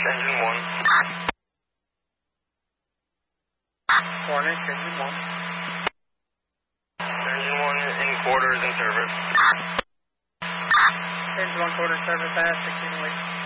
engine 1. Cornish, engine 1. Engine 1 in quarters in service. Engine 1 quarter service, 16 weeks.